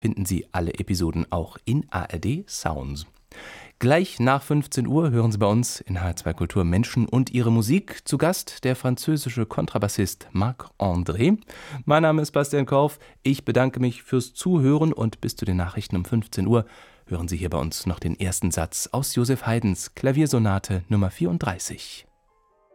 finden Sie alle Episoden auch in ARD Sounds. Gleich nach 15 Uhr hören Sie bei uns in H2 Kultur Menschen und ihre Musik. Zu Gast der französische Kontrabassist Marc-André. Mein Name ist Bastian Korf. Ich bedanke mich fürs Zuhören und bis zu den Nachrichten um 15 Uhr hören Sie hier bei uns noch den ersten Satz aus Joseph Haydns Klaviersonate Nummer 34.